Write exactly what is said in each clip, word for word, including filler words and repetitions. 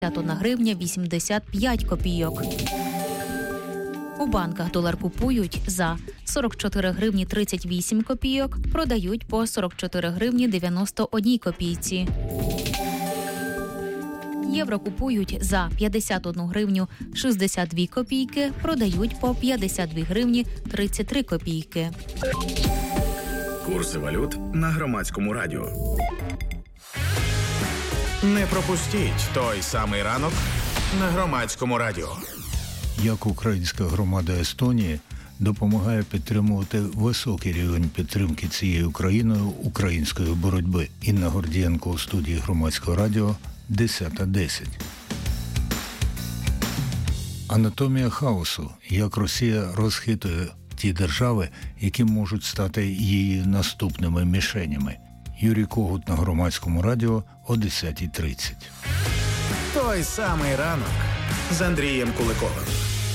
одна гривня вісімдесят п'ять копійок. У банках долар купують за сорок чотири гривні тридцять вісім копійок, продають по сорок чотири гривні дев'яносто одна копійці. Євро купують за п'ятдесят одну гривню шістдесят дві копійки, продають по п'ятдесят дві гривні тридцять три копійки. Курси валют на Громадському радіо. Не пропустіть той самий ранок на Громадському радіо. Як українська громада Естонії допомагає підтримувати високий рівень підтримки цією країною української боротьби. Інна Гордієнко у студії Громадського радіо, десята десять. Анатомія хаосу. Як Росія розхитує ті держави, які можуть стати її наступними мішенями. Юрій Когут на Громадському радіо о десята тридцять. Той самий ранок з Андрієм Куликовим.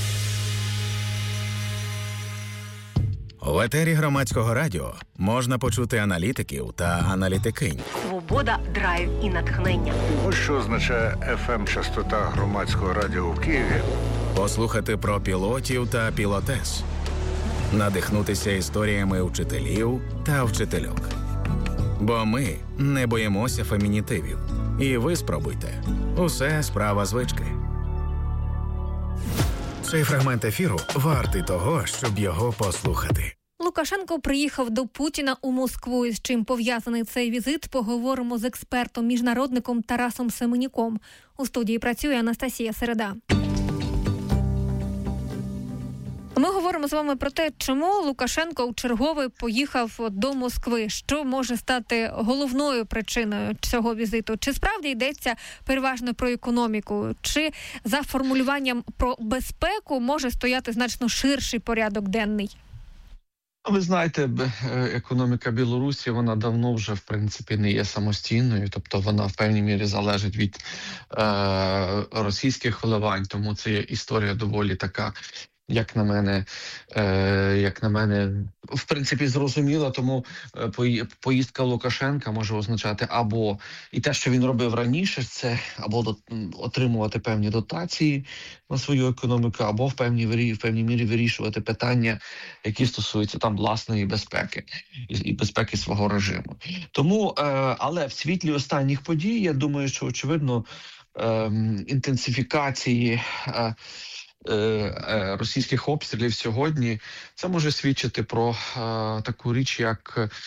В етері Громадського радіо можна почути аналітиків та аналітикинь. Свобода, драйв і натхнення. Ось що означає еф ем-частота Громадського радіо в Києві. Послухати про пілотів та пілотес. Надихнутися історіями вчителів та вчительок. Бо ми не боїмося фемінітивів. І ви спробуйте. Усе справа звички. Цей фрагмент ефіру вартий того, щоб його послухати. Лукашенко приїхав до Путіна у Москву. І з чим пов'язаний цей візит, поговоримо з експертом-міжнародником Тарасом Семенюком. У студії працює Анастасія Середа. Ми говоримо з вами про те, чому Лукашенко у чергове поїхав до Москви. Що може стати головною причиною цього візиту? Чи справді йдеться переважно про економіку? Чи за формулюванням про безпеку може стояти значно ширший порядок денний? Ви знаєте, економіка Білорусі, вона давно вже, в принципі, не є самостійною, тобто вона в певній мірі залежить від е, російських вливань, тому це є історія доволі така, як на мене, е, як на мене, в принципі, зрозуміла, тому поїздка Лукашенка може означати або і те, що він робив раніше, це або до, отримувати певні дотації на свою економіку, або в певній, в певній мірі вирішувати питання, які стосуються там власної безпеки і, і безпеки свого режиму. Тому, е, але в світлі останніх подій, я думаю, що, очевидно, е, інтенсифікації е, російських обстрілів сьогодні, це може свідчити про е, таку річ, як, е,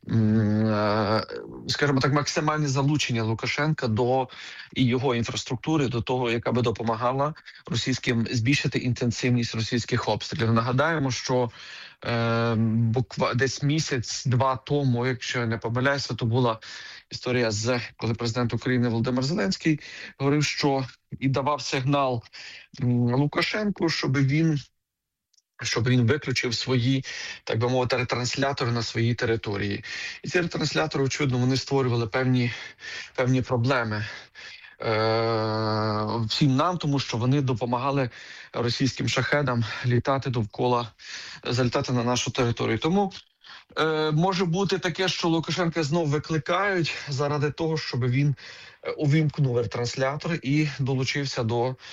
скажімо так, максимальне залучення Лукашенка до і його інфраструктури, до того, яка би допомагала російським збільшити інтенсивність російських обстрілів. Нагадаємо, що е, буква десь місяць-два тому, якщо я не помиляюся, то була історія з, коли президент України Володимир Зеленський говорив, що і давав сигнал Лукашенку, щоб він, щоб він виключив свої, так би мовити, ретранслятори на своїй території. І ці ретранслятори, очевидно, вони створювали певні, певні проблеми е- всім нам, тому що вони допомагали російським шахедам літати довкола, залітати на нашу територію. Тому Е, може бути таке, що Лукашенка знов викликають заради того, щоб він увімкнув ретранслятор і долучився до, е,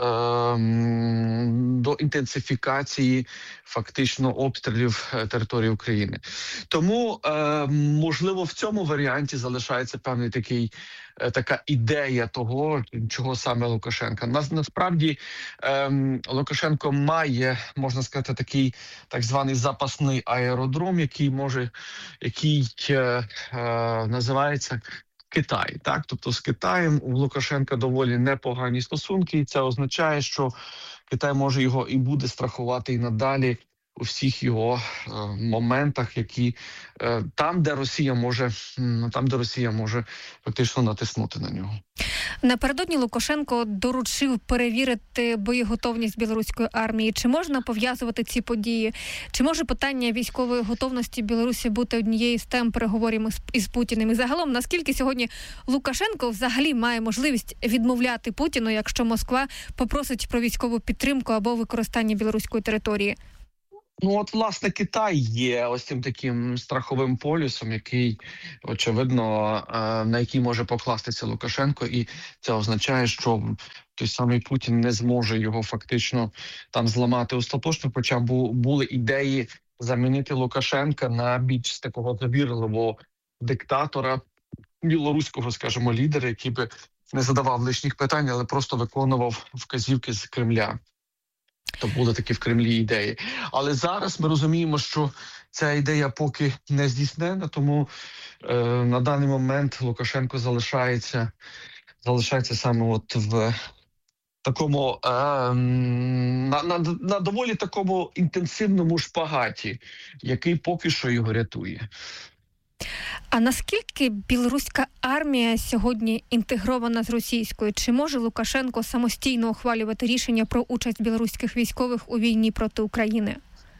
до інтенсифікації фактично обстрілів території України. Тому, е, можливо, в цьому варіанті залишається певний такий, е, така ідея того, чого саме Лукашенка. Нас, насправді, е, Лукашенко має, можна сказати, такий так званий запасний аеродром, який може, який е, е, називається Китай, так, тобто з Китаєм у Лукашенка доволі непогані стосунки, і це означає, що Китай може його і буде страхувати і надалі у всіх його е, моментах, які е, там, де Росія може, там, де Росія може фактично натиснути на нього. Напередодні Лукашенко доручив перевірити боєготовність білоруської армії. Чи можна пов'язувати ці події? Чи може питання військової готовності Білорусі бути однією з тем переговорів із Путіним? І загалом, наскільки сьогодні Лукашенко взагалі має можливість відмовляти Путіну, якщо Москва попросить про військову підтримку або використання білоруської території? Ну, от, власне, Китай є ось цим таким страховим полюсом, який, очевидно, е, на який може покластися Лукашенко, і це означає, що той самий Путін не зможе його фактично там зламати остаточно, хоча бу- були ідеї замінити Лукашенка на більш такого довірливого диктатора, білоруського, скажімо, лідера, який би не задавав лишніх питань, але просто виконував вказівки з Кремля. То були такі в Кремлі ідеї. Але зараз ми розуміємо, що ця ідея поки не здійснена, тому е, на даний момент Лукашенко залишається, залишається саме от в такому е, на, на, на доволі такому інтенсивному шпагаті, який поки що його рятує. А наскільки білоруська армія сьогодні інтегрована з російською? Чи може Лукашенко самостійно ухвалювати рішення про участь білоруських військових у війні проти України?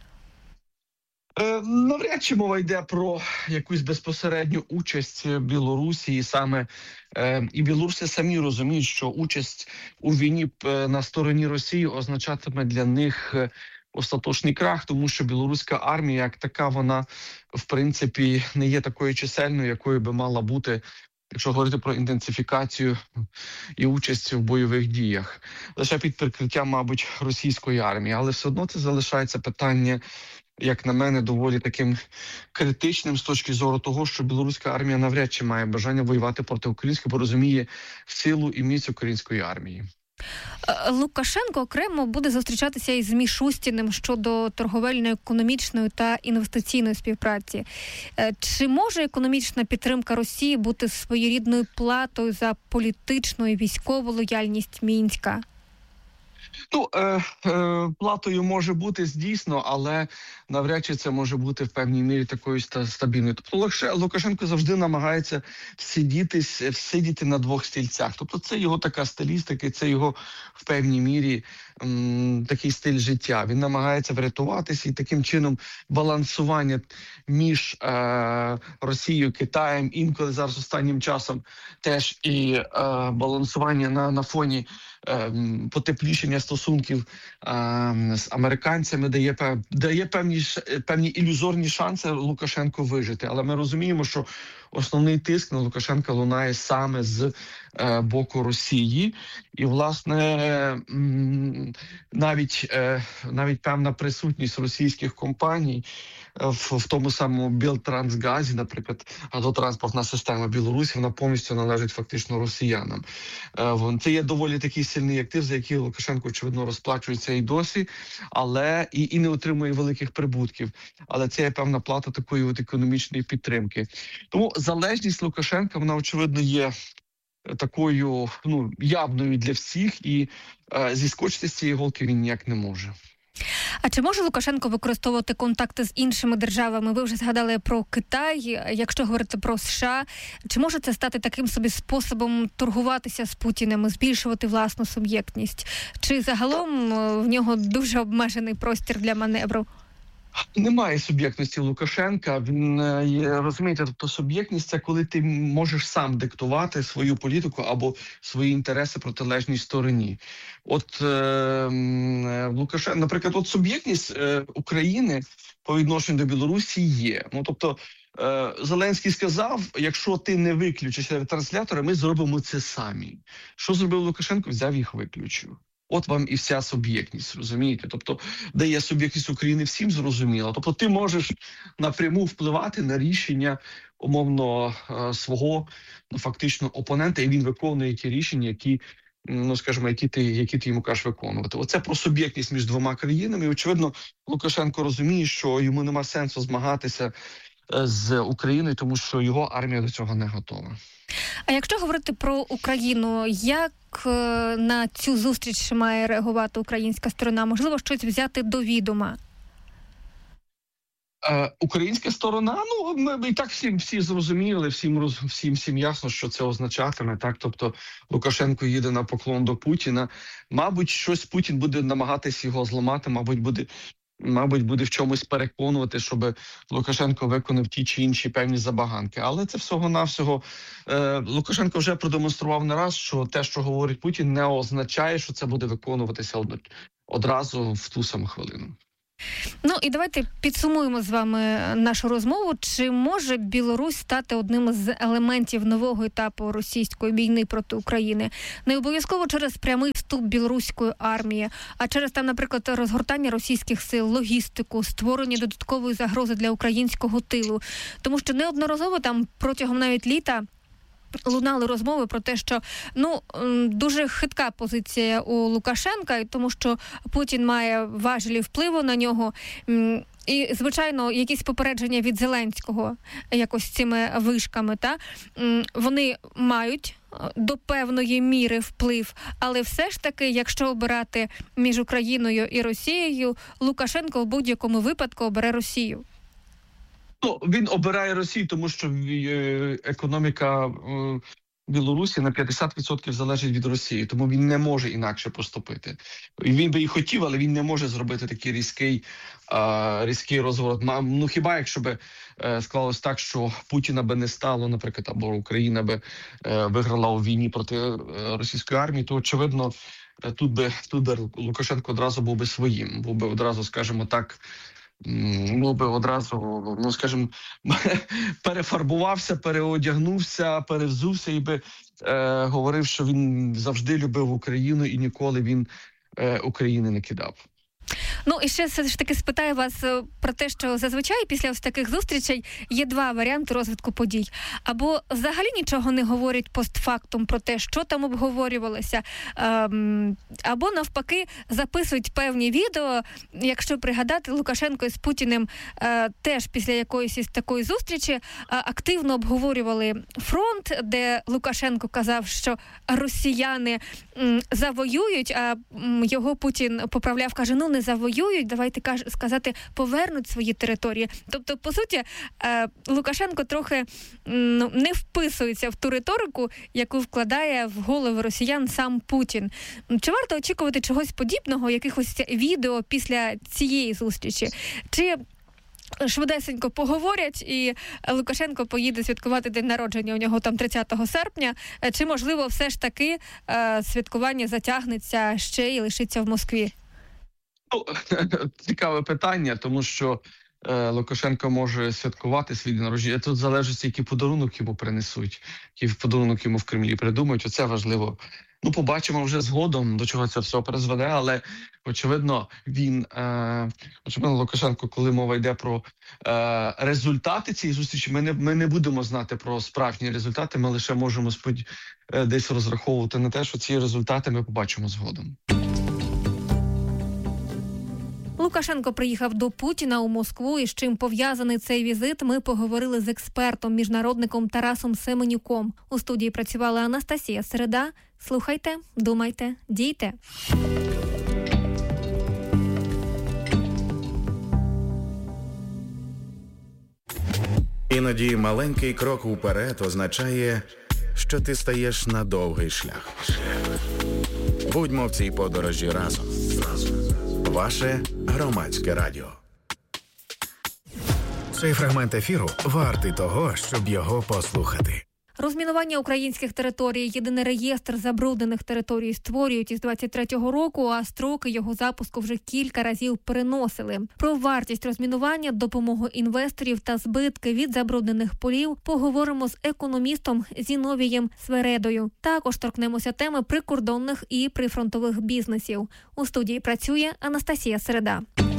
Е, навряд чи мова йде про якусь безпосередню участь Білорусі, і саме е, і білоруси самі розуміють, що участь у війні е, на стороні Росії означатиме для них е, остаточний крах, тому що білоруська армія, як така, вона в принципі не є такою чисельною, якою би мала бути, якщо говорити про інтенсифікацію і участь в бойових діях. Лише під прикриттям, мабуть, російської армії, але все одно це залишається питання, як на мене, доволі таким критичним з точки зору того, що білоруська армія навряд чи має бажання воювати проти української, бо розуміє силу і міць української армії. Лукашенко окремо буде зустрічатися із Мішустіним щодо торговельно-економічної та інвестиційної співпраці. Чи може економічна підтримка Росії бути своєрідною платою за політичну і військову лояльність Мінська? Ну, е, е, платою може бути, дійсно, але навряд чи це може бути в певній мірі такою стабільною. Тобто Лукашенко завжди намагається сидіти, сидіти на двох стільцях. Тобто це його така стилістика, це його в певній мірі м, такий стиль життя. Він намагається врятуватися, і таким чином балансування між е, Росією, Китаєм, інколи зараз останнім часом теж і е, балансування на, на фоні потеплішення стосунків а, з американцями дає, дає певні, певні ілюзорні шанси Лукашенку вижити. Але ми розуміємо, що основний тиск на Лукашенка лунає саме з е, боку Росії. І, власне, м, навіть, е, навіть певна присутність російських компаній в, в тому самому Білтрансгазі, наприклад, газотранспортна система Білорусі, вона повністю належить фактично росіянам. Е, це є доволі такий сильний актив, за який Лукашенко, очевидно, розплачується і досі, але і, і не отримує великих прибутків. Але це є певна плата такої от економічної підтримки. Тому залежність Лукашенка, вона, очевидно, є такою, ну, явною для всіх, і е, зіскочити з цієї голки він ніяк не може. А чи може Лукашенко використовувати контакти з іншими державами? Ви вже згадали про Китай, якщо говорити про США. Чи може це стати таким собі способом торгуватися з Путіним, збільшувати власну суб'єктність? Чи загалом в нього дуже обмежений простір для маневру? Немає суб'єктності Лукашенка. Він, розумієте, тобто суб'єктність – це коли ти можеш сам диктувати свою політику або свої інтереси протилежній стороні. От е, Лукашенко, наприклад, от суб'єктність е, України по відношенню до Білорусі є. Ну, тобто е, Зеленський сказав, якщо ти не виключиш ретранслятори, ми зробимо це самі. Що зробив Лукашенко? Взяв їх, виключив. От вам і вся суб'єктність, розумієте? Тобто, де є суб'єктність України, всім зрозуміло. Тобто ти можеш напряму впливати на рішення, умовно, свого, ну, фактично, опонента, і він виконує ті рішення, які, ну, скажімо, які ти, які ти йому кажеш виконувати. Оце про суб'єктність між двома країнами. І, очевидно, Лукашенко розуміє, що йому нема сенсу змагатися з Україною, тому що його армія до цього не готова. А якщо говорити про Україну, як на цю зустріч має реагувати українська сторона? Можливо, щось взяти до відома? Е, українська сторона, ну, ми і так всі, всі зрозуміли, всім, всім, всім ясно, що це означатиме. Так? Тобто Лукашенко їде на поклон до Путіна. Мабуть, щось Путін буде намагатись його зламати, мабуть, буде Мабуть, буде в чомусь переконувати, щоб Лукашенко виконав ті чи інші певні забаганки. Але це всього-навсього е, Лукашенко вже продемонстрував не раз, що те, що говорить Путін, не означає, що це буде виконуватися од, одразу в ту саму хвилину. Ну і давайте підсумуємо з вами нашу розмову. Чи може Білорусь стати одним з елементів нового етапу російської війни проти України? Не обов'язково через прямий вступ білоруської армії, а через там, наприклад, розгортання російських сил, логістику, створення додаткової загрози для українського тилу. Тому що неодноразово там протягом навіть літа лунали розмови про те, що ну дуже хитка позиція у Лукашенка, тому що Путін має важелі впливу на нього. І, звичайно, якісь попередження від Зеленського якось цими вишками, та вони мають до певної міри вплив, але все ж таки, якщо обирати між Україною і Росією, Лукашенко в будь-якому випадку обере Росію. Ну, він обирає Росію, тому що економіка Білорусі на п'ятдесят відсотків залежить від Росії, тому він не може інакше поступити. Він би і хотів, але він не може зробити такий різкий, а, різкий розворот. Ну, хіба якщо би е, склалось так, що Путіна би не стало, наприклад, або Україна би е, виграла у війні проти е, російської армії, то, очевидно, е, тут би, тут би Лукашенко одразу був би своїм, був би одразу, скажімо так, ну, би одразу, ну, скажімо, перефарбувався, переодягнувся, перевзувся і би е, говорив, що він завжди любив Україну і ніколи він е, України не кидав. Ну, і ще все ж таки спитаю вас про те, що зазвичай після ось таких зустрічей є два варіанти розвитку подій. Або взагалі нічого не говорять постфактум про те, що там обговорювалося, або навпаки записують певні відео. Якщо пригадати, Лукашенко із Путіним теж після якоїсь із такої зустрічі активно обговорювали фронт, де Лукашенко казав, що росіяни завоюють, а його Путін поправляв, каже, ну не завоюють, давайте каж, сказати, повернуть свої території. Тобто, по суті, е, Лукашенко трохи ну, не вписується в ту риторику, яку вкладає в голови росіян сам Путін. Чи варто очікувати чогось подібного, якихось відео після цієї зустрічі? Чи швидесенько поговорять і Лукашенко поїде святкувати день народження у нього там тридцятого серпня, чи, можливо, все ж таки е, святкування затягнеться ще і лишиться в Москві? Ну, цікаве питання, тому що е, Лукашенко може святкувати свій день народження. Тут залежить, який подарунок йому принесуть, який подарунок йому в Кремлі придумають. Оце важливо. Ну, побачимо вже згодом, до чого це все призведе, але, очевидно, він, е, очевидно, Лукашенко, коли мова йде про е, результати цієї зустрічі, ми не, ми не будемо знати про справжні результати, ми лише можемо спод... е, десь розраховувати на те, що ці результати ми побачимо згодом. Лукашенко приїхав до Путіна у Москву, і з чим пов'язаний цей візит, ми поговорили з експертом-міжнародником Тарасом Семенюком. У студії працювала Анастасія Середа. Слухайте, думайте, дійте. Іноді маленький крок уперед означає, що ти стаєш на довгий шлях. Будьмо в цій подорожі разом. Ваше Громадське радіо. Цей фрагмент ефіру вартий того, щоб його послухати. Розмінування українських територій. Єдиний реєстр забруднених територій створюють із двадцять третього року, а строки його запуску вже кілька разів переносили. Про вартість розмінування, допомогу інвесторів та збитки від забруднених полів поговоримо з економістом Зіновієм Свередою. Також торкнемося теми прикордонних і прифронтових бізнесів. У студії працює Анастасія Середа.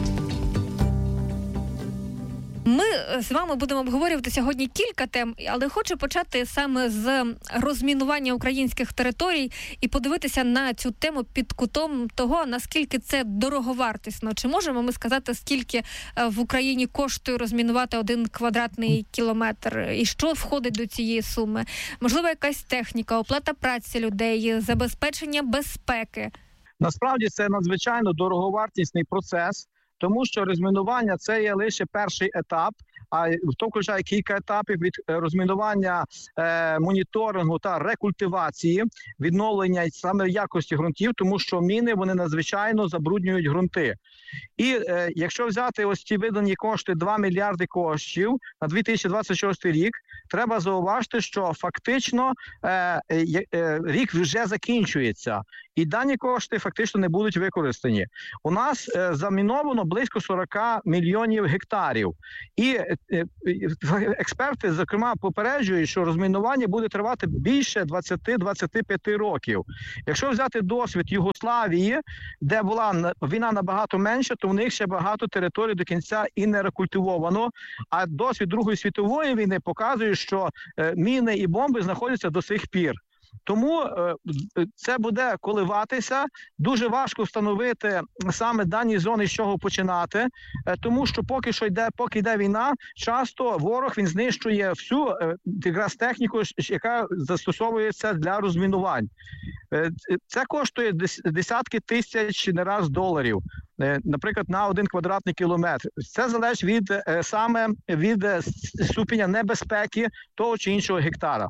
Ми з вами будемо обговорювати сьогодні кілька тем, але хочу почати саме з розмінування українських територій і подивитися на цю тему під кутом того, наскільки це дороговартісно. Чи можемо ми сказати, скільки в Україні коштує розмінувати один квадратний кілометр? І що входить до цієї суми? Можливо, якась техніка, оплата праці людей, забезпечення безпеки? Насправді це надзвичайно дороговартісний процес. Тому що розмінування – це є лише перший етап, а то включає кілька етапів від розмінування, е, моніторингу та рекультивації, відновлення саме якості ґрунтів, тому що міни, вони надзвичайно забруднюють ґрунти. І е, якщо взяти ось ті видані кошти, два мільярди коштів на дві тисячі двадцять шостий рік, треба зауважити, що фактично е, е, е, рік вже закінчується. і дані кошти фактично не будуть використані. У нас е, заміновано близько сорок мільйонів гектарів. І е, е, експерти, зокрема, попереджують, що розмінування буде тривати більше двадцять-двадцять п'ять років. Якщо взяти досвід Югославії, де була війна набагато менша, то в них ще багато територій до кінця і не рекультивовано. А досвід Другої світової війни показує, що е, міни і бомби знаходяться до сих пір. Тому е, це буде коливатися, дуже важко встановити саме дані зони, з чого починати, е, тому що поки що йде, поки йде війна, часто ворог він знищує всю е, якраз техніку, яка застосовується для розмінувань. Е, це коштує десятки тисяч не раз доларів, е, наприклад, на один квадратний кілометр. Це залежить від е, саме від е, ступеня небезпеки того чи іншого гектара.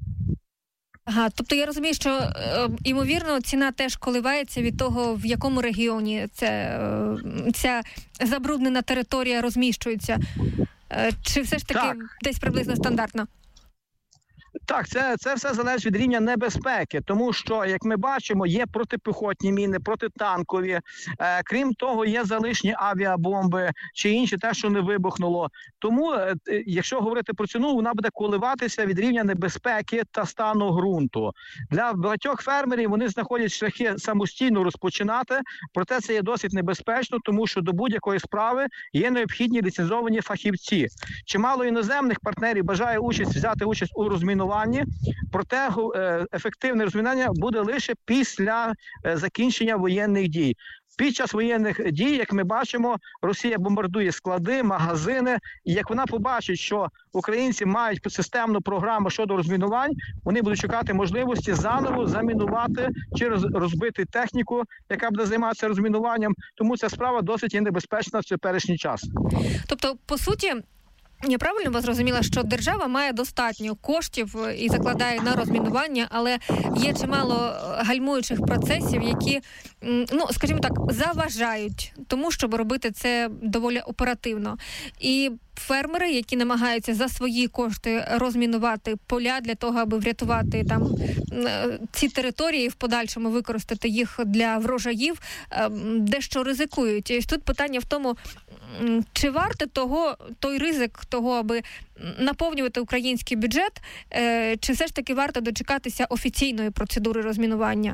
Ага, тобто я розумію, що, е, ймовірно, ціна теж коливається від того, в якому регіоні це, е, ця забруднена територія розміщується. Е, чи все ж таки так. Десь приблизно стандартно? Так, це, це все залежить від рівня небезпеки, тому що, як ми бачимо, є протипіхотні міни, протитанкові, е, крім того, є залишні авіабомби чи інші, те, що не вибухнуло. Тому, е, якщо говорити про ціну, вона буде коливатися від рівня небезпеки та стану ґрунту. Для багатьох фермерів вони знаходять шляхи самостійно розпочинати, проте це є досить небезпечно, тому що до будь-якої справи є необхідні ліцензовані фахівці. Чимало іноземних партнерів бажає участь взяти участь у розмінуванні. Проте ефективне розмінування буде лише після закінчення воєнних дій. Під час воєнних дій, як ми бачимо, Росія бомбардує склади, магазини. І як вона побачить, що українці мають системну програму щодо розмінувань, вони будуть шукати можливості заново замінувати чи розбити техніку, яка буде займатися розмінуванням. Тому ця справа досить є небезпечна в теперішній час. Тобто, по суті, я правильно вас зрозуміла, що держава має достатньо коштів і закладає на розмінування, але є чимало гальмуючих процесів, які, ну, скажімо так, заважають тому, щоб робити це доволі оперативно. І фермери, які намагаються за свої кошти розмінувати поля для того, аби врятувати там ці території, в подальшому використати їх для врожаїв, дещо ризикують. І тут питання в тому, чи варте того, той ризик того, аби наповнювати український бюджет, чи все ж таки варто дочекатися офіційної процедури розмінування?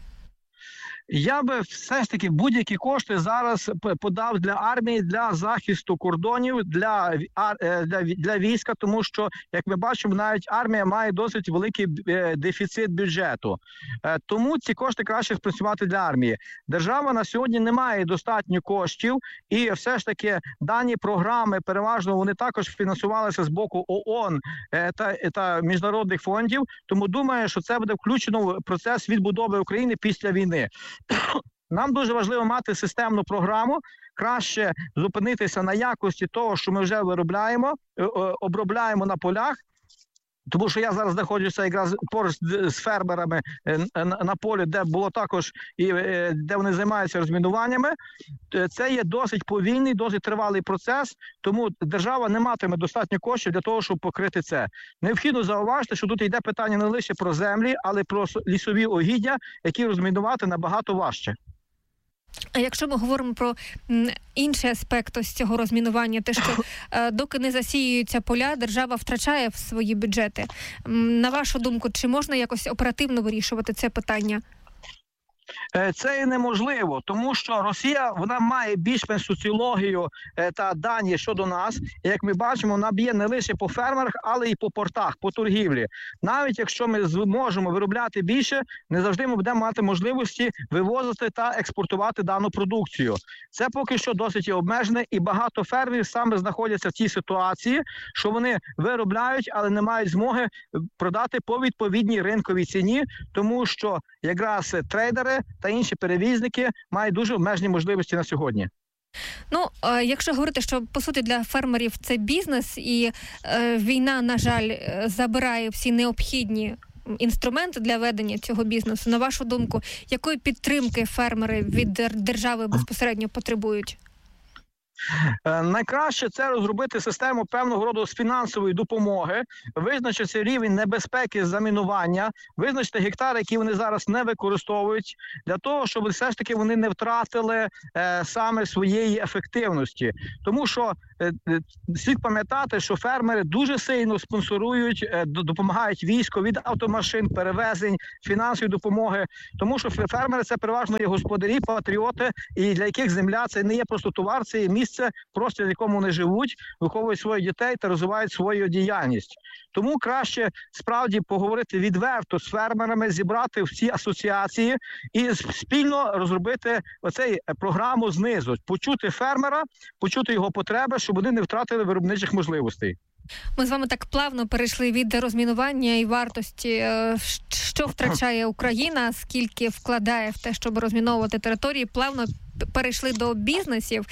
Я би все ж таки будь-які кошти зараз подав для армії, для захисту кордонів, для, для, для війська, тому що, як ми бачимо, навіть армія має досить великий дефіцит бюджету. Тому ці кошти краще спрацювати для армії. Держава на сьогодні не має достатньо коштів, і все ж таки дані програми, переважно, вони також фінансувалися з боку ООН та, та міжнародних фондів, тому думаю, що це буде включено в процес відбудови України після війни. Нам дуже важливо мати системну програму, краще зупинитися на якості того, що ми вже виробляємо, обробляємо на полях, тому що я зараз знаходжуся якраз поруч з фермерами на полі, де було також і де вони займаються розмінуваннями. Це є досить повільний, досить тривалий процес, тому держава не матиме достатньо коштів для того, щоб покрити це. Необхідно зауважити, що тут йде питання не лише про землі, але й про лісові угіддя, які розмінувати набагато важче. А якщо ми говоримо про інший аспект ось цього розмінування, те, що е, доки не засіюються поля, держава втрачає в свої бюджети. На вашу думку, чи можна якось оперативно вирішувати це питання? Це і неможливо, тому що Росія, вона має більш-менш соціологію та дані щодо нас. І, як ми бачимо, вона б'є не лише по фермерах, але й по портах, по торгівлі. Навіть якщо ми зможемо виробляти більше, не завжди ми будемо мати можливості вивозити та експортувати дану продукцію. Це поки що досить обмежене, і багато фермерів саме знаходяться в цій ситуації, що вони виробляють, але не мають змоги продати по відповідній ринковій ціні, тому що якраз трейдери та інші перевізники мають дуже обмежені можливості на сьогодні. Ну, якщо говорити, що, по суті, для фермерів це бізнес, і е, війна, на жаль, забирає всі необхідні інструменти для ведення цього бізнесу, на вашу думку, якої підтримки фермери від держави безпосередньо потребують? Найкраще це розробити систему певного роду з фінансової допомоги, визначити рівень небезпеки замінування, визначити гектари, які вони зараз не використовують, для того, щоб все ж таки вони не втратили е, саме своєї ефективності. Тому що е, слід пам'ятати, що фермери дуже сильно спонсорують, е, допомагають війську від автомашин, перевезень, фінансової допомоги. Тому що фермери – це переважно є господарі, патріоти, і для яких земля – це не є просто товар, це є місце, простір, в якому вони живуть, виховують своїх дітей та розвивають свою діяльність. Тому краще справді поговорити відверто з фермерами, зібрати всі асоціації і спільно розробити оцей програму знизу. Почути фермера, почути його потреби, щоб вони не втратили виробничих можливостей. Ми з вами так плавно перейшли від розмінування і вартості, що втрачає Україна, скільки вкладає в те, щоб розміновувати території, плавно перейшли до бізнесів.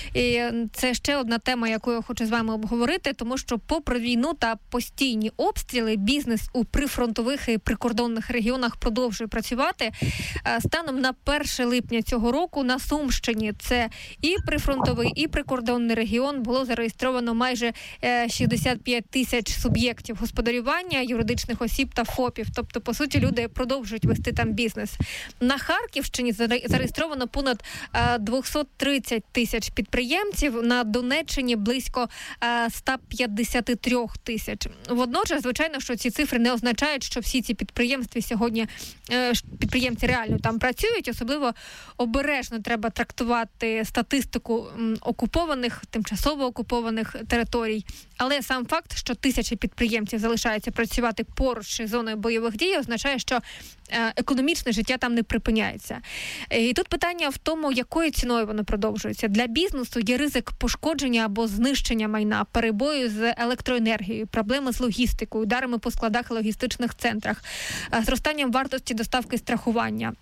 І це ще одна тема, яку я хочу з вами обговорити, тому що попри війну та постійні обстріли, бізнес у прифронтових і прикордонних регіонах продовжує працювати. Станом на перше липня цього року на Сумщині, це і прифронтовий, і прикордонний регіон, було зареєстровано майже шістдесят п'ять тисяч суб'єктів господарювання, юридичних осіб та ФОПів. Тобто, по суті, люди продовжують вести там бізнес. На Харківщині зареєстровано понад двісті тридцять тисяч підприємців, на Донеччині близько сто п'ятдесят три тисяч. Водночас, звичайно, що ці цифри не означають, що всі ці підприємства сьогодні, підприємці реально там працюють, особливо обережно треба трактувати статистику окупованих, тимчасово окупованих територій. Але сам факт, що тисячі підприємців залишаються працювати поруч із зоною бойових дій, означає, що економічне життя там не припиняється. І тут питання в тому, якою ціною воно продовжується. Для бізнесу є ризик пошкодження або знищення майна, перебою з електроенергією, проблеми з логістикою, ударами по складах і логістичних центрах, зростанням вартості доставки страхування.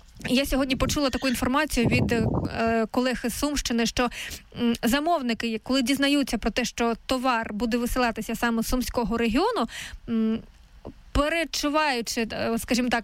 Я сьогодні почула таку інформацію від е, колег із Сумщини, що м, замовники, коли дізнаються про те, що товар буде висилатися саме з Сумського регіону, м, перечуваючи, скажімо так,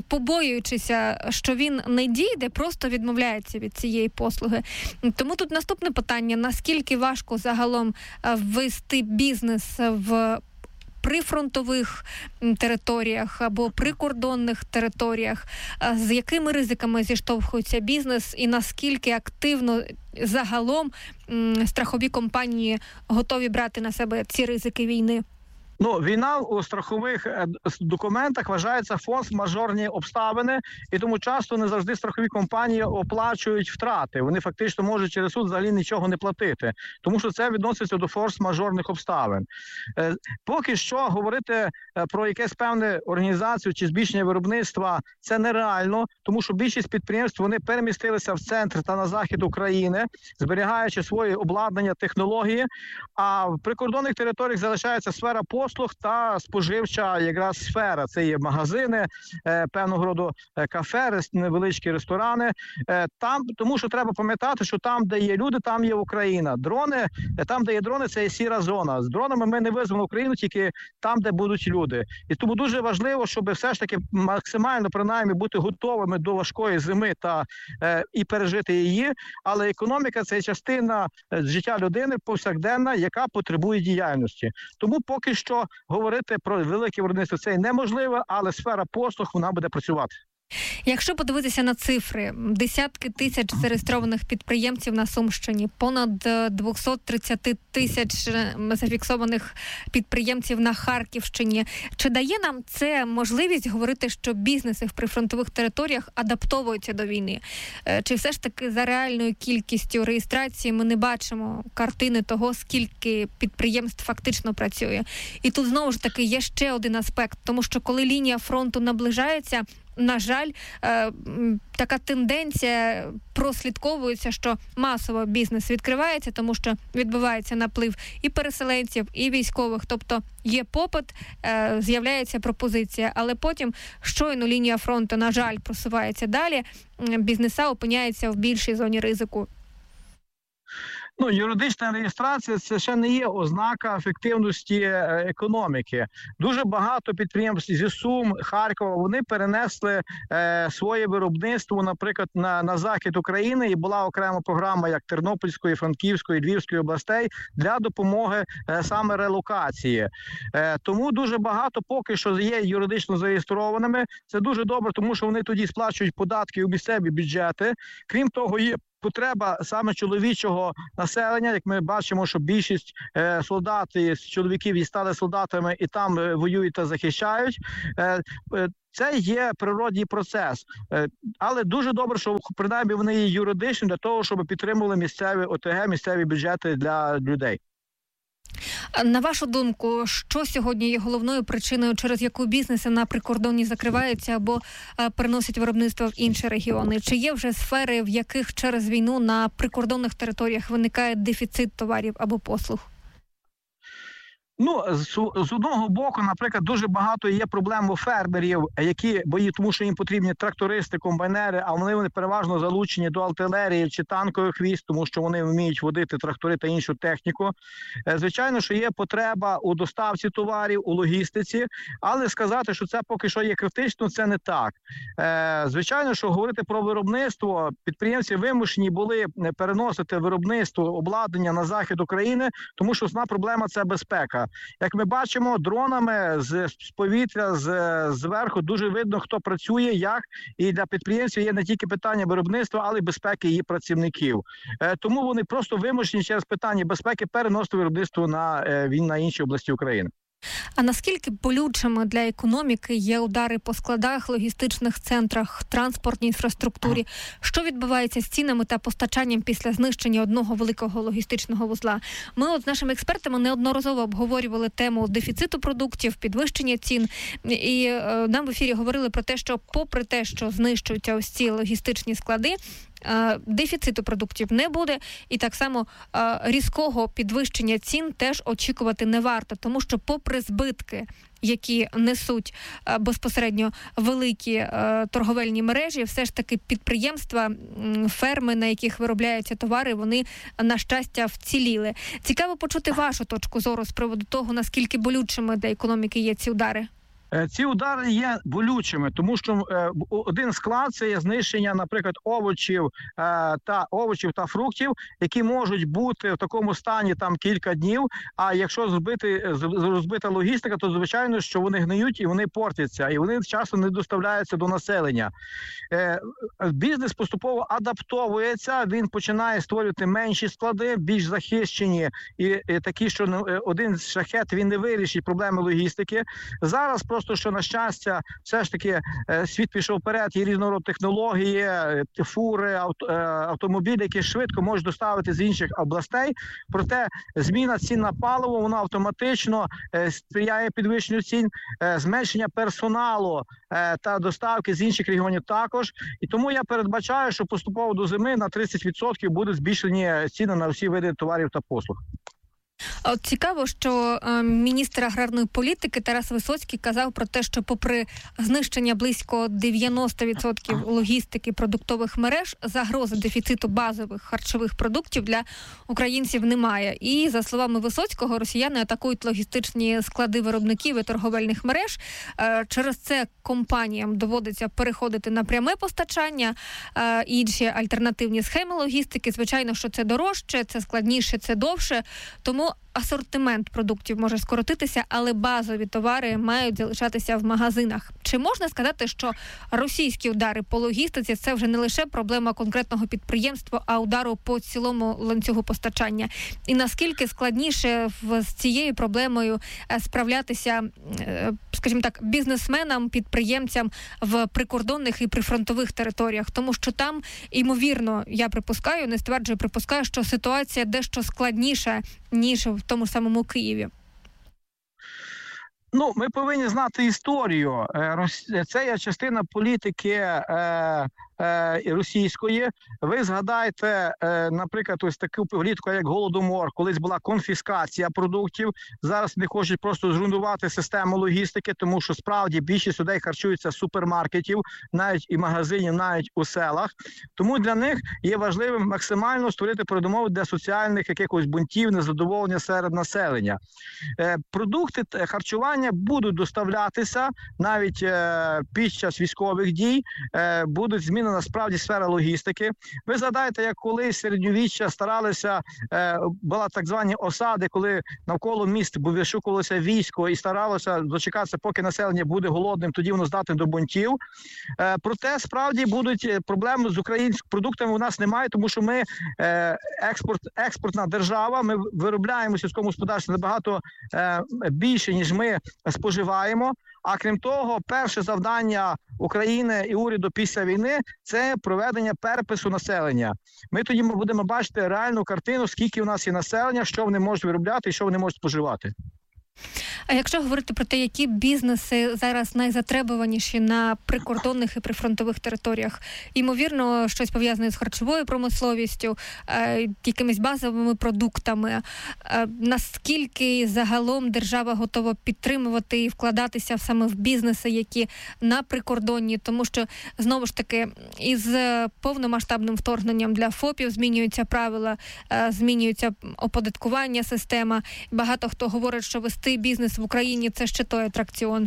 побоюючися, що він не дійде, просто відмовляється від цієї послуги. Тому тут наступне питання: наскільки важко загалом ввести бізнес в прифронтових територіях або прикордонних територіях, з якими ризиками зіштовхується бізнес і наскільки активно загалом страхові компанії готові брати на себе ці ризики війни? Ну, війна у страхових документах вважається форс-мажорні обставини, і тому часто не завжди страхові компанії оплачують втрати. Вони фактично можуть через суд взагалі нічого не платити, тому що це відноситься до форс-мажорних обставин. Е, поки що говорити про якесь певне організацію чи збільшення виробництва – це нереально, тому що більшість підприємств вони перемістилися в центр та на захід України, зберігаючи свої обладнання, технології, а в прикордонних територіях залишається сфера послуг, послуг та споживча якраз сфера. Це є магазини, е, певного роду кафе, невеличкі ресторани. Е, там, тому що треба пам'ятати, що там, де є люди, там є Україна. Дрони, там, де є дрони, це є сіра зона. З дронами ми не визвемо Україну тільки там, де будуть люди. І тому дуже важливо, щоб все ж таки максимально, принаймні, бути готовими до важкої зими та е, і пережити її. Але економіка – це частина життя людини повсякденна, яка потребує діяльності. Тому поки що говорити про велике виробництво це неможливо, але сфера послуг, вона буде працювати. Якщо подивитися на цифри, десятки тисяч зареєстрованих підприємців на Сумщині, понад двісті тридцять тисяч зафіксованих підприємців на Харківщині. Чи дає нам це можливість говорити, що бізнеси в прифронтових територіях адаптовуються до війни? Чи все ж таки за реальною кількістю реєстрації ми не бачимо картини того, скільки підприємств фактично працює? І тут знову ж таки є ще один аспект, тому що коли лінія фронту наближається, на жаль, е, така тенденція прослідковується, що масово бізнес відкривається, тому що відбувається наплив і переселенців, і військових. Тобто є попит, е, з'являється пропозиція, але потім щойно лінія фронту, на жаль, просувається далі, бізнеса опиняються в більшій зоні ризику. Ну, юридична реєстрація – це ще не є ознака ефективності економіки. Дуже багато підприємств зі Сум, Харкова, вони перенесли е, своє виробництво, наприклад, на, на захід України, і була окрема програма як Тернопільської, Франківської, Львівської областей для допомоги е, саме релокації. Е, тому дуже багато поки що є юридично зареєстрованими. Це дуже добре, тому що вони тоді сплачують податки у місцеві бюджети. Крім того, є потреба саме чоловічого населення, як ми бачимо, що більшість е, солдатів, чоловіків і стали солдатами і там е, воюють та захищають. Е, е, це є природній процес. Е, але дуже добре, що принаймні вони є юридичні для того, щоб підтримували місцеві О Т Г, місцеві бюджети для людей. На вашу думку, що сьогодні є головною причиною, через яку бізнеси на прикордонні закриваються або е, переносять виробництво в інші регіони? Чи є вже сфери, в яких через війну на прикордонних територіях виникає дефіцит товарів або послуг? Ну, з, з одного боку, наприклад, дуже багато є проблем у фермерів, які боїться, тому що їм потрібні трактористи, комбайнери, а вони, вони переважно залучені до артилерії чи танкових військ, тому що вони вміють водити трактори та іншу техніку. Звичайно, що є потреба у доставці товарів, у логістиці, але сказати, що це поки що є критично, це не так. Звичайно, що говорити про виробництво, підприємці вимушені були переносити виробництво, обладнання на захід України, тому що основна проблема – це безпека. Як ми бачимо, дронами з, з повітря, з, зверху дуже видно, хто працює, як. І для підприємців є не тільки питання виробництва, але й безпеки її працівників. Е, тому вони просто вимушені через питання безпеки переносити виробництво на, е, на інші області України. А наскільки болючими для економіки є удари по складах, логістичних центрах, транспортній інфраструктурі? Що відбувається з цінами та постачанням після знищення одного великого логістичного вузла? Ми от з нашими експертами неодноразово обговорювали тему дефіциту продуктів, підвищення цін. І е, нам в ефірі говорили про те, що попри те, що знищуються ось ці логістичні склади, дефіциту продуктів не буде, і так само різкого підвищення цін теж очікувати не варто, тому що попри збитки, які несуть безпосередньо великі торговельні мережі, все ж таки підприємства, ферми, на яких виробляються товари, вони, на щастя, вціліли. Цікаво почути вашу точку зору з приводу того, наскільки болючими для економіки є ці удари. Ці удари є болючими, тому що е, один склад – це є знищення, наприклад, овочів, е, та, овочів та фруктів, які можуть бути в такому стані там кілька днів, а якщо збити, розбита логістика, то звичайно, що вони гниють і вони портяться, і вони часто не доставляються до населення. Е, бізнес поступово адаптовується, він починає створювати менші склади, більш захищені, і, і такі, що один шахет, він не вирішить проблеми логістики. Зараз просто Просто, що, на щастя, все ж таки світ пішов вперед, є різного роду технології, фури, авто, автомобілі, які швидко можуть доставити з інших областей. Проте зміна цін на паливо, вона автоматично сприяє підвищенню цін, зменшення персоналу та доставки з інших регіонів також. І тому я передбачаю, що поступово до зими на тридцять відсотків будуть збільшені ціни на всі види товарів та послуг. От цікаво, що е, міністр аграрної політики Тарас Висоцький казав про те, що попри знищення близько дев'яносто відсотків логістики продуктових мереж, загрози дефіциту базових харчових продуктів для українців немає. І, за словами Висоцького, росіяни атакують логістичні склади виробників і торговельних мереж. Е, через це компаніям доводиться переходити на пряме постачання, е, інші альтернативні схеми логістики. Звичайно, що це дорожче, це складніше, це довше. Тому асортимент продуктів може скоротитися, але базові товари мають залишатися в магазинах. Чи можна сказати, що російські удари по логістиці – це вже не лише проблема конкретного підприємства, а удару по цілому ланцюгу постачання? І наскільки складніше з цією проблемою справлятися, скажімо так, бізнесменам, підприємцям в прикордонних і прифронтових територіях? Тому що там, ймовірно, я припускаю, не стверджую, припускаю, що ситуація дещо складніша, ніж в тому самому Києві. Ну, ми повинні знати історію. Це є частина політики е, російської. Ви згадайте, е, наприклад, ось таку політику, як Голодомор, колись була конфіскація продуктів. Зараз не хочуть просто зруйнувати систему логістики, тому що справді більшість людей харчуються з супермаркетів, навіть і магазинів, навіть у селах. Тому для них є важливим максимально створити передумови для соціальних якихось бунтів, незадоволення серед населення. Е, продукти харчування будуть доставлятися навіть е, під час військових дій, е, будуть змінена справді сфера логістики. Ви згадайте, як колись середньовіччя старалися, е, була так звані осади, коли навколо міст вишукувалося військо і старалося дочекатися, поки населення буде голодним, тоді воно здатне до бунтів. Е, проте, справді, будуть проблеми з українськими продуктами у нас немає, тому що ми е, експорт, експортна держава, ми виробляємо в сільському господарстві набагато е, більше, ніж ми споживаємо. А крім того, перше завдання України і уряду після війни – це проведення перепису населення. Ми тоді будемо бачити реальну картину, скільки у нас є населення, що вони можуть виробляти і що вони можуть споживати. А якщо говорити про те, які бізнеси зараз найзатребуваніші на прикордонних і прифронтових територіях, ймовірно, щось пов'язане з харчовою промисловістю, е, якимись базовими продуктами, е, наскільки загалом держава готова підтримувати і вкладатися саме в бізнеси, які на прикордонні, тому що, знову ж таки, із повномасштабним вторгненням для ФОПів змінюються правила, е, змінюється оподаткування, система. Багато хто говорить, що вести бізнес в Україні – це ще той атракціон.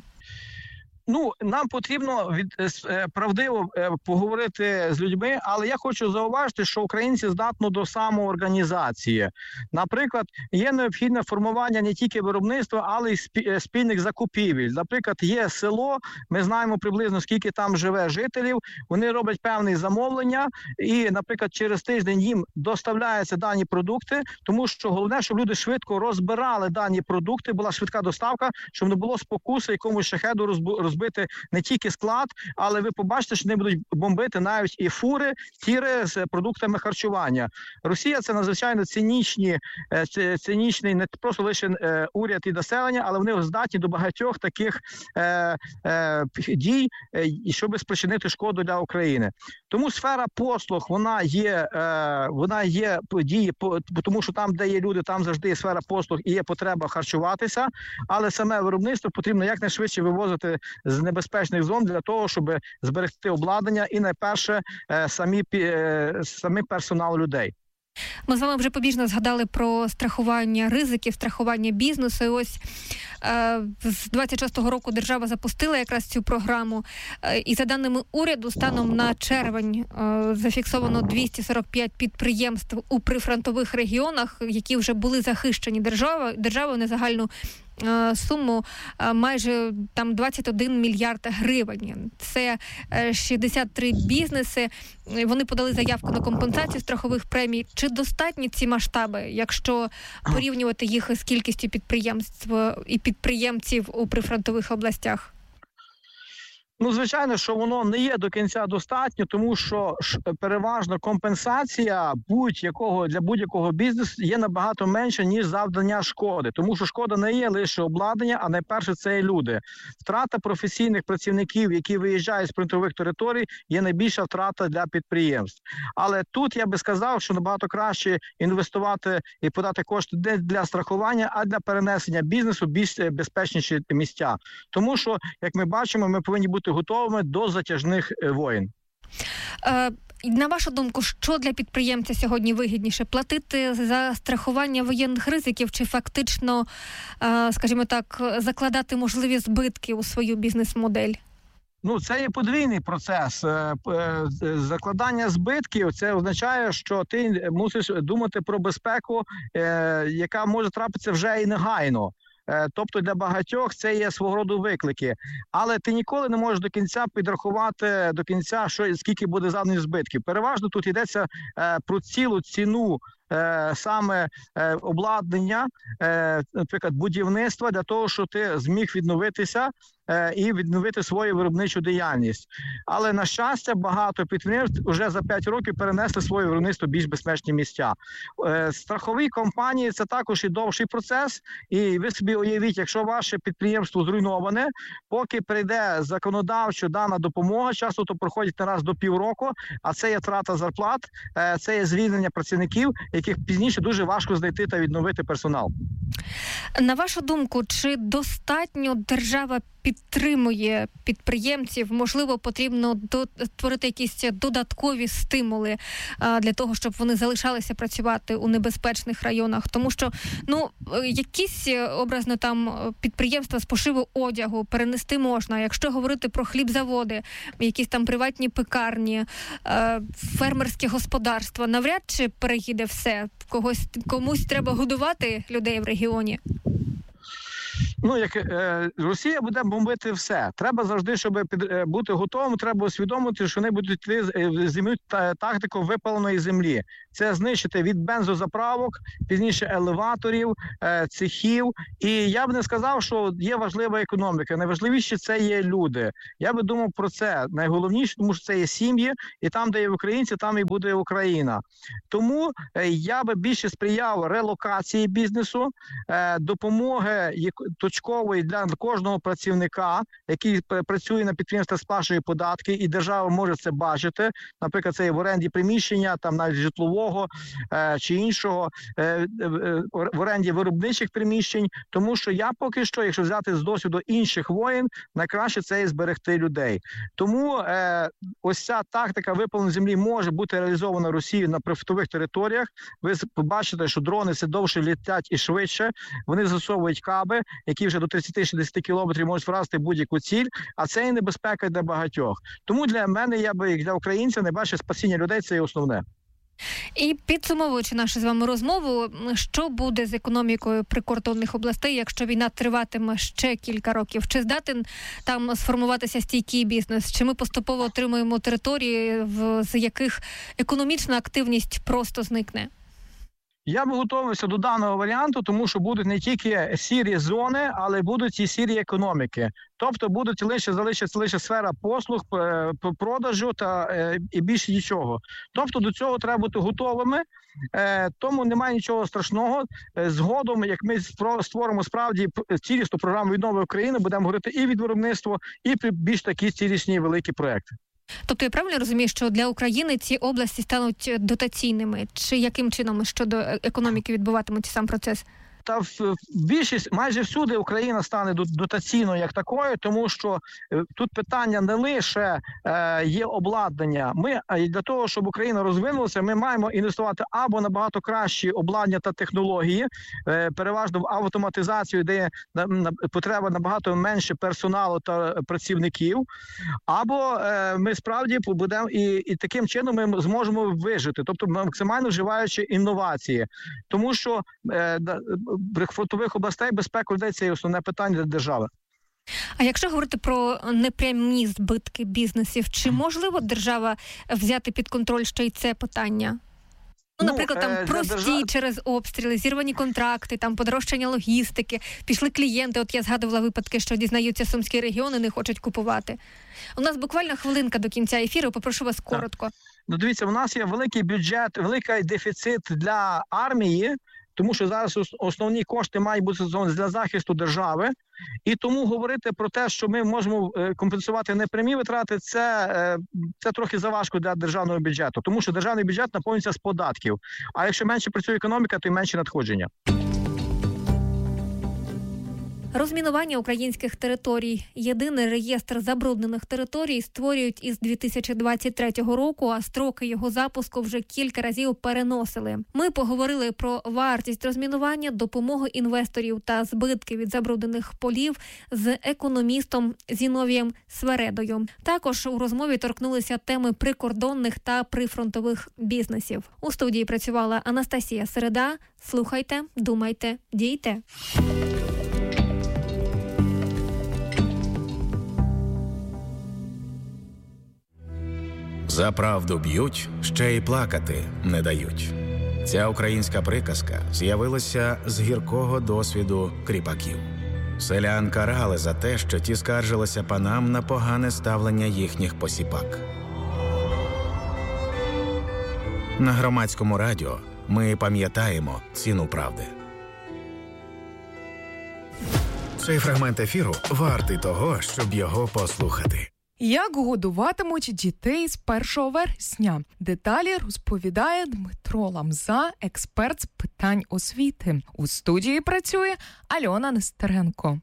Ну, нам потрібно від, е, правдиво е, поговорити з людьми, але я хочу зауважити, що українці здатні до самоорганізації. Наприклад, є необхідне формування не тільки виробництва, але й спі, спільних закупівель. Наприклад, є село, ми знаємо приблизно, скільки там живе жителів, вони роблять певні замовлення і, наприклад, через тиждень їм доставляються дані продукти, тому що головне, щоб люди швидко розбирали дані продукти, була швидка доставка, щоб не було спокуси якомусь шахеду розбирати збити не тільки склад, але ви побачите, що вони будуть бомбити навіть і фури, тіри з продуктами харчування. Росія – це надзвичайно цинічні, цинічний не просто лише уряд і населення, але вони здатні до багатьох таких е, е, дій, щоб спричинити шкоду для України. Тому сфера послуг, вона є, е, вона є дії, тому що там, де є люди, там завжди є сфера послуг і є потреба харчуватися, але саме виробництво потрібно якнайшвидше вивозити з небезпечних зон для того, щоб зберегти обладнання і, найперше, самі, самі персонал людей. Ми з вами вже побіжно згадали про страхування ризиків, страхування бізнесу. І ось е, з двадцять шостого року держава запустила якраз цю програму. Е, і за даними уряду, станом на червень е, зафіксовано двісті сорок п'ять підприємств у прифронтових регіонах, які вже були захищені державою, державою на загальну суму майже там двадцять один мільярд гривень. Це шістдесят три бізнеси. Вони подали заявку на компенсацію страхових премій. Чи достатні ці масштаби, якщо порівнювати їх з кількістю підприємств і підприємців у прифронтових областях? Ну, звичайно, що воно не є до кінця достатньо, тому що переважно компенсація будь-якого для будь-якого бізнесу є набагато менша, ніж завдання шкоди. Тому що шкода не є лише обладнання, а найперше це і люди. Втрата професійних працівників, які виїжджають з прифронтових територій, є найбільша втрата для підприємств. Але тут я би сказав, що набагато краще інвестувати і подати кошти не для страхування, а для перенесення бізнесу в більш безпечніші місця. Тому що, як ми бачимо, ми повинні бути готовими до затяжних воєн. Е, на вашу думку, що для підприємця сьогодні вигідніше? Платити за страхування воєнних ризиків чи фактично, е, скажімо так, закладати можливі збитки у свою бізнес-модель? Ну, це є подвійний процес. Закладання збитків – це означає, що ти мусиш думати про безпеку, яка може трапитися вже і негайно. Тобто для багатьох це є свого роду виклики. Але ти ніколи не можеш до кінця підрахувати, до кінця, що, скільки буде завданих збитків. Переважно тут йдеться про цілу ціну е, саме е, обладнання, е, наприклад, будівництва для того, щоб ти зміг відновитися е, і відновити свою виробничу діяльність. Але, на щастя, багато підприємств вже за п'ять років перенесли своє виробництво в більш безпечні місця. Е, страхові компанії – це також і довший процес, і ви собі уявіть, якщо ваше підприємство зруйноване, поки прийде законодавчо дана допомога, часто то проходить не раз до півроку, а це є втрата зарплат, е, це є звільнення працівників, яких пізніше дуже важко знайти та відновити персонал. На вашу думку, чи достатньо держава підтримує підприємців? Можливо, потрібно створити якісь додаткові стимули а, для того, щоб вони залишалися працювати у небезпечних районах? Тому що, ну, якісь образно там підприємства з пошиву одягу перенести можна. Якщо говорити про хлібзаводи, якісь там приватні пекарні, а, фермерське господарство, навряд чи переїде все? Когось, комусь треба годувати людей в регіоні? Ну, як е, Росія буде бомбити все. Треба завжди, щоб під, е, бути готовим, треба усвідомити, що вони будуть йти е, займуть та, тактику випаленої землі. Це знищити від бензозаправок, пізніше елеваторів, е, цехів. І я б не сказав, що є важлива економіка. Найважливіше – це є люди. Я би думав про це. Найголовніше, тому що це є сім'ї, і там, де є українці, там і буде Україна. Тому е, я би більше сприяв релокації бізнесу, е, допомоги точкової для кожного працівника, який працює на підприємствах, сплачує податки, і держава може це бачити. Наприклад, це є в оренді приміщення, там навіть житлового е, чи іншого, е, е, в оренді виробничих приміщень. Тому що я поки що, якщо взяти з досвіду інших воєн, найкраще це і зберегти людей. Тому е, ось ця тактика випаленої землі може бути реалізована Росією на прифронтових територіях. Ви побачите, що дрони все довше літять і швидше. Вони засовують каби, які вже до тридцять-шістдесят кілометрів можуть вразити будь-яку ціль, а це і небезпека для багатьох. Тому для мене, я би, як для українця, найбільше спасіння людей – це і основне. І підсумовуючи нашу з вами розмову, що буде з економікою прикордонних областей, якщо війна триватиме ще кілька років? Чи здатен там сформуватися стійкий бізнес? Чи ми поступово отримуємо території, в, з яких економічна активність просто зникне? Я би готувався до даного варіанту, тому що будуть не тільки сірі зони, але будуть і сірі економіки. Тобто будуть лише залишиться лише сфера послуг, продажу та е, і більше нічого. Тобто до цього треба бути готовими. Е, тому немає нічого страшного. Е, згодом, як ми створимо справді цілісну програму віднови України, будемо говорити і від виробництва, і при більш такі цілісні великі проекти. Тобто я правильно розумію, що для України ці області стануть дотаційними? Чи яким чином щодо економіки відбуватиметься сам процес? Та в більшість, майже всюди Україна стане дотаційною як такою, тому що тут питання не лише е, є обладнання. Ми для того, щоб Україна розвинулася, ми маємо інвестувати або набагато кращі обладнання та технології, е, переважно в автоматизацію, де є на, на, потреба набагато менше персоналу та працівників, або е, ми справді будемо і, і таким чином ми зможемо вижити, тобто максимально вживаючи інновації. Тому що е, прифронтових областей безпека людей – це основне питання для держави. А якщо говорити про непрямі збитки бізнесів, чи можливо держава взяти під контроль ще й це питання? Ну, наприклад, там ну, прості держав... через обстріли, зірвані контракти, там подорожчання логістики, пішли клієнти, от я згадувала випадки, що дізнаються сумські регіони, не хочуть купувати. У нас буквально хвилинка до кінця ефіру, попрошу вас коротко. Так. Ну, дивіться, у нас є великий бюджет, великий дефіцит для армії, тому що зараз основні кошти мають бути для захисту держави. І тому говорити про те, що ми можемо компенсувати непрямі витрати, це, це трохи заважко для державного бюджету. Тому що державний бюджет наповнюється з податків. А якщо менше працює економіка, то й менше надходження. Розмінування українських територій. Єдиний реєстр забруднених територій створюють із дві тисячі двадцять третього року, а строки його запуску вже кілька разів переносили. Ми поговорили про вартість розмінування, допомогу інвесторів та збитки від забруднених полів з економістом Зіновієм Свередою. Також у розмові торкнулися теми прикордонних та прифронтових бізнесів. У студії працювала Анастасія Середа. Слухайте, думайте, дійте. За правду б'ють, ще й плакати не дають. Ця українська приказка з'явилася з гіркого досвіду кріпаків. Селян карали за те, що ті скаржилися панам на погане ставлення їхніх посіпак. На Громадському радіо ми пам'ятаємо ціну правди. Цей фрагмент ефіру вартий того, щоб його послухати. Як годуватимуть дітей з першого вересня? Деталі розповідає Дмитро Ламза, експерт з питань освіти. У студії працює Альона Нестеренко.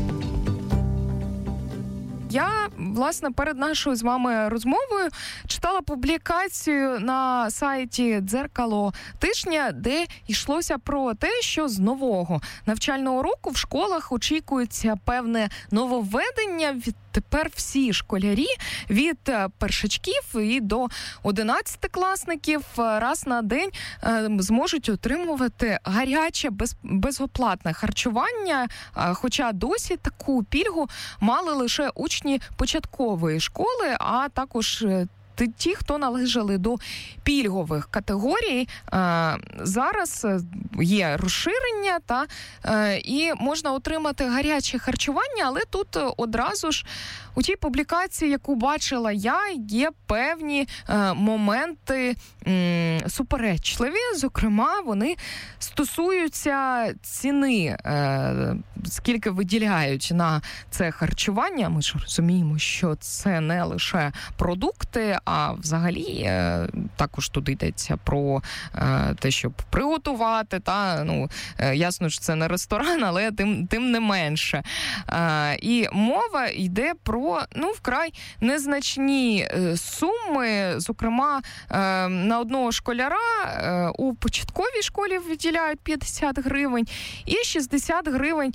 Я, власне, перед нашою з вами розмовою читала публікацію на сайті «Дзеркало тижня», де йшлося про те, що з нового навчального року в школах очікується певне нововведення. Відтепер всі школярі від першачків і до одинадцятикласників раз на день зможуть отримувати гаряче без, безоплатне харчування, хоча досі таку пільгу мали лише учні початкової школи, а також ті, хто належали до пільгових категорій. Зараз є розширення, та і можна отримати гаряче харчування, але тут одразу ж у тій публікації, яку бачила я, є певні моменти суперечливі. Зокрема, вони стосуються ціни, скільки виділяють на це харчування. Ми ж розуміємо, що це не лише продукти, а взагалі також тут йдеться про те, щоб приготувати. Та, ну, ясно, що це не ресторан, але тим, тим не менше. І мова йде про, ну, вкрай незначні суми. Зокрема, на одного школяра у початковій школі виділяють п'ятдесят гривень і шістдесят гривень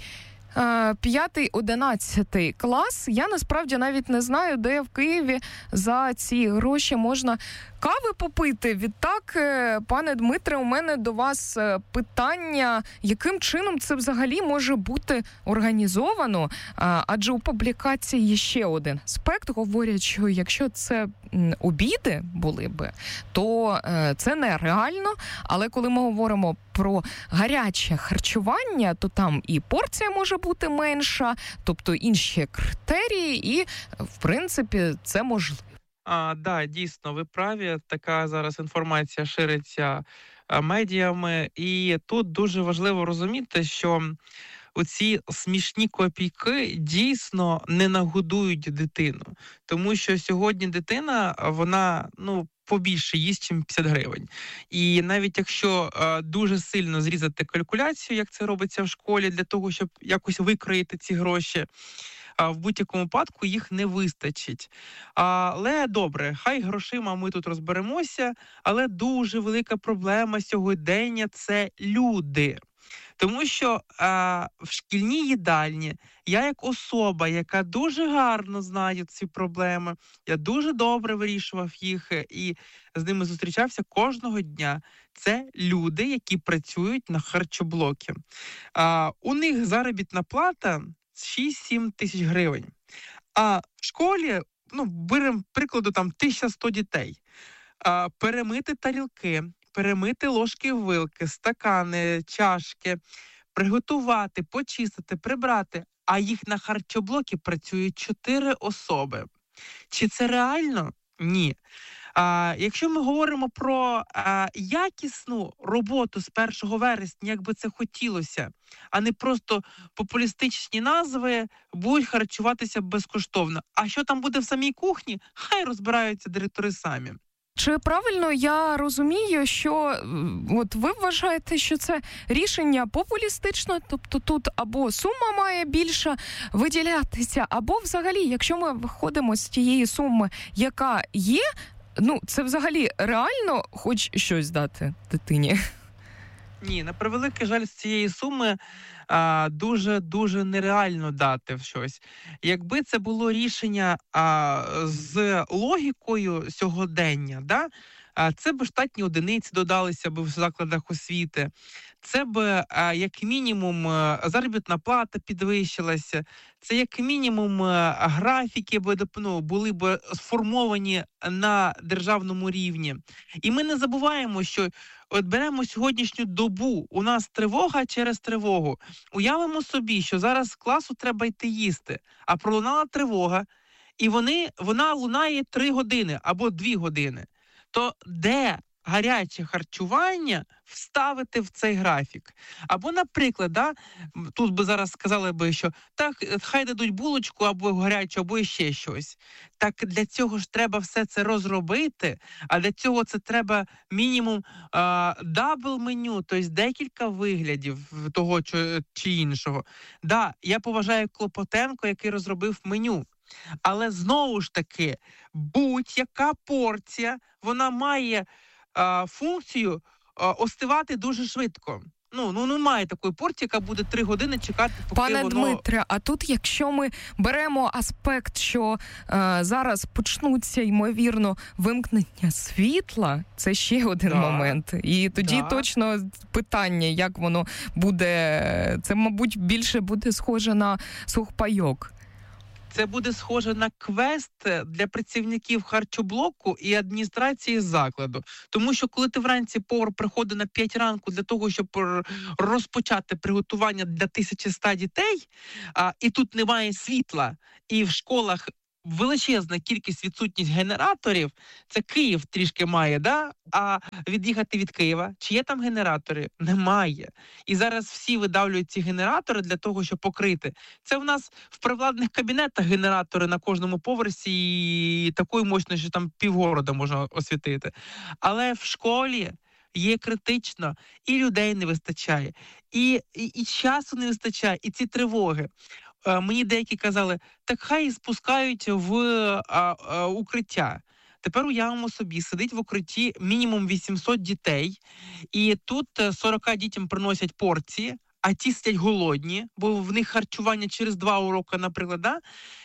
п'ятий-одинадцятий клас. Я насправді навіть не знаю, де в Києві за ці гроші можна кави попити. Відтак, пане Дмитре, у мене до вас питання, яким чином це взагалі може бути організовано? Адже у публікації є ще один аспект. Говорять, що якщо це обіди були би, то це нереально. Але коли ми говоримо про гаряче харчування, то там і порція може бути менша, тобто інші критерії, і, в принципі, це можливо. А, да, дійсно, ви праві. Така зараз інформація шириться а, медіями. І тут дуже важливо розуміти, що оці смішні копійки дійсно не нагодують дитину. Тому що сьогодні дитина, вона, ну, побільше їсть, ніж п'ятдесят гривень. І навіть якщо е, дуже сильно зрізати калькуляцію, як це робиться в школі, для того, щоб якось викроїти ці гроші, в будь-якому випадку їх не вистачить. Але добре, хай грошима ми тут розберемося, але дуже велика проблема сьогодення – це люди. Тому що а, в шкільній їдальні я як особа, яка дуже гарно знає ці проблеми, я дуже добре вирішував їх і з ними зустрічався кожного дня. Це люди, які працюють на харчоблокі. А, у них заробітна плата шість-сім тисяч гривень. А в школі, ну, беремо прикладу, там тисяча сто дітей. А, перемити тарілки, перемити ложки-вилки, стакани, чашки, приготувати, почистити, прибрати. А їх на харчоблокі працюють чотири особи. Чи це реально? Ні. А, якщо ми говоримо про а, якісну роботу з першого вересня, як би це хотілося, а не просто популістичні назви, будуть харчуватися безкоштовно. А що там буде в самій кухні, хай розбираються директори самі. Чи правильно я розумію, що от ви вважаєте, що це рішення популістичне, тобто тут або сума має більше виділятися, або взагалі, якщо ми виходимо з тієї суми, яка є, ну, це взагалі реально хоч щось дати дитині? Ні, на превеликий жаль, з цієї суми а, дуже-дуже нереально дати в щось. Якби це було рішення а, з логікою сьогодення, да, Це б штатні одиниці додалися б в закладах освіти. Це б, як мінімум, заробітна плата підвищилася. Це, як мінімум, графіки б, ну, були б сформовані на державному рівні. І ми не забуваємо, що от беремо сьогоднішню добу, у нас тривога через тривогу. Уявимо собі, що зараз з класу треба йти їсти, а пролунала тривога, і вони, вона лунає три години або дві години. То де гаряче харчування вставити в цей графік? Або, наприклад, да, тут би зараз сказали би, що так, хай дадуть булочку або гарячу, або ще щось. Так для цього ж треба все це розробити, а для цього це треба мінімум дабл-меню, тобто декілька виглядів того чи іншого. Да, я поважаю Клопотенко, який розробив меню. Але знову ж таки, будь-яка порція, вона має а, функцію а, остивати дуже швидко. Ну, ну, немає такої порції, яка буде три години чекати, поки Пане воно... Дмитре, а тут, якщо ми беремо аспект, що е, зараз почнуться, ймовірно, вимкнення світла, це ще один да. момент. І тоді да. точно питання, як воно буде, це, мабуть, більше буде схоже на сухпайок. Це буде схоже на квест для працівників харчоблоку і адміністрації закладу. Тому що коли ти вранці повар приходить на п'ять ранку для того, щоб розпочати приготування для тисячі ста дітей, а, і тут немає світла, і в школах величезна кількість відсутність генераторів, це Київ трішки має, да? А від'їхати від Києва, чи є там генератори? Немає. І зараз всі видавлюють ці генератори для того, щоб покрити. Це в нас в привладних кабінетах генератори на кожному поверсі і такої мощності, що там півгорода можна освітити. Але в школі є критично, і людей не вистачає, і, і, і часу не вистачає, і ці тривоги. Мені деякі казали, так хай спускають в а, а, укриття. Тепер уявимо собі, сидить в укритті мінімум вісімсот дітей, і тут сорок дітям приносять порції, а ті сидять голодні, бо в них харчування через два уроки, наприклад. Да?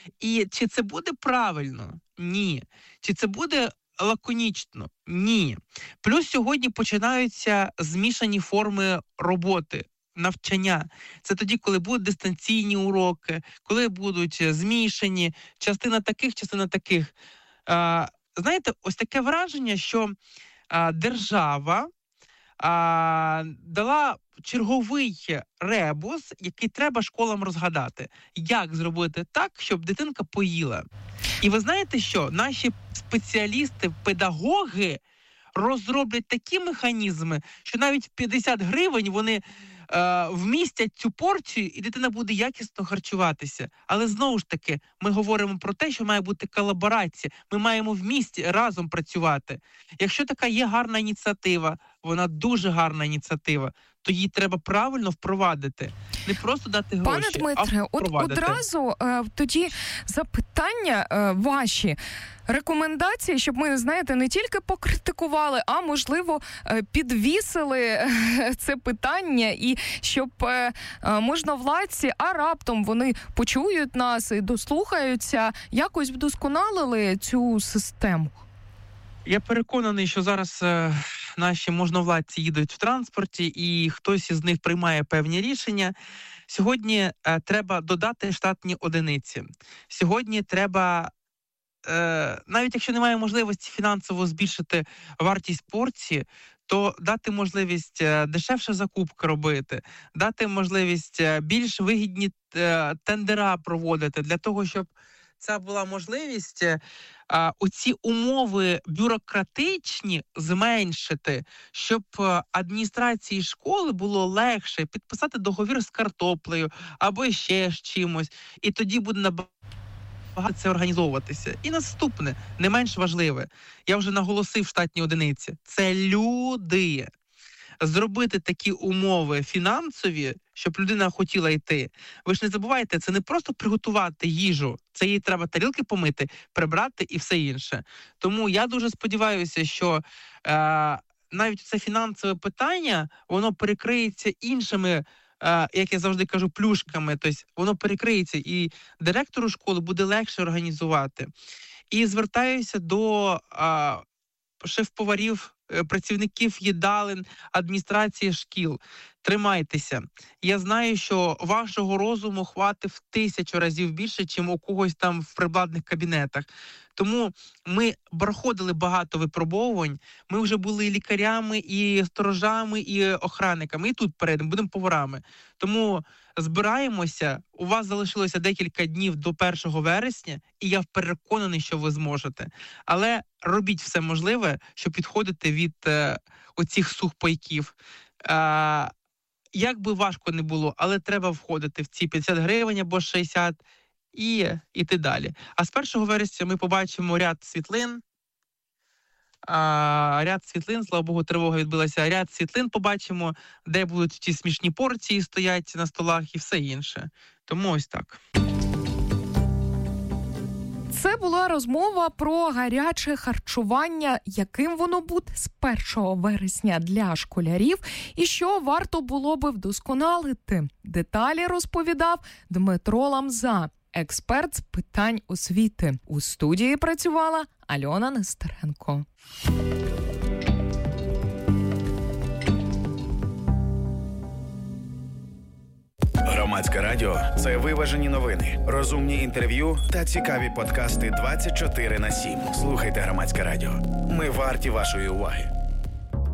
І чи це буде правильно? Ні. Чи це буде лаконічно? Ні. Плюс сьогодні починаються змішані форми роботи. Навчання. Це тоді, коли будуть дистанційні уроки, коли будуть змішані, частина таких, частина таких. А, знаєте, ось таке враження, що а, держава а, дала черговий ребус, який треба школам розгадати. Як зробити так, щоб дитинка поїла? І ви знаєте що? Наші спеціалісти, педагоги розроблять такі механізми, що навіть в п'ятдесят гривень вони вмістять цю порцію, і дитина буде якісно харчуватися. Але знову ж таки, ми говоримо про те, що має бути колаборація. Ми маємо в місті разом працювати. Якщо така є гарна ініціатива, вона дуже гарна ініціатива, то її треба правильно впровадити. Не просто дати гроші, Пане Дмитре, а от одразу е, тоді запитання е, ваші, рекомендації, щоб ми, знаєте, не тільки покритикували, а, можливо, е, підвісили е, це питання, і щоб е, е, можновладці, а раптом вони почують нас і дослухаються, якось вдосконалили цю систему. Я переконаний, що зараз е, наші можновладці їдуть в транспорті, і хтось із них приймає певні рішення. Сьогодні е, треба додати штатні одиниці. Сьогодні треба, е, навіть якщо немає можливості фінансово збільшити вартість порції, то дати можливість е, дешевше закупки робити, дати можливість е, більш вигідні е, тендера проводити, для того, щоб це була можливість а, оці умови бюрократичні зменшити, щоб адміністрації школи було легше підписати договір з картоплею або ще з чимось. І тоді буде набагато це організовуватися. І наступне, не менш важливе, я вже наголосив штатні одиниці, це люди. Зробити такі умови фінансові, щоб людина хотіла йти. Ви ж не забувайте, це не просто приготувати їжу, це їй треба тарілки помити, прибрати і все інше. Тому я дуже сподіваюся, що е, навіть це фінансове питання, воно перекриється іншими, е, як я завжди кажу, плюшками. Тобто воно перекриється, і директору школи буде легше організувати. І звертаюся до е, шеф-поварів, працівників їдалень, адміністрації шкіл. Тримайтеся. Я знаю, що вашого розуму хватить в тисячу разів більше, чим у когось там в прикладних кабінетах. Тому ми проходили багато випробовувань, ми вже були і лікарями, і сторожами, і охранниками, і тут перейдемо, будемо поварами. Тому збираємося, у вас залишилося декілька днів до першого вересня, і я переконаний, що ви зможете. Але робіть все можливе, щоб підходити від е, оцих сухпайків. Е, як би важко не було, але треба входити в ці п'ятдесят гривень або шістдесят і йти далі. А з першого вересня ми побачимо ряд світлин, а, ряд світлин, слава Богу, тривога відбулася, ряд світлин побачимо, де будуть ті смішні порції стоять на столах і все інше. Тому ось так. Це була розмова про гаряче харчування, яким воно буде з першого вересня для школярів і що варто було би вдосконалити. Деталі розповідав Дмитро Ламза, експерт з питань освіти. У студії працювала Альона Нестеренко. Громадське радіо – це виважені новини, розумні інтерв'ю та цікаві подкасти двадцять чотири на сім. Слухайте Громадське радіо. Ми варті вашої уваги.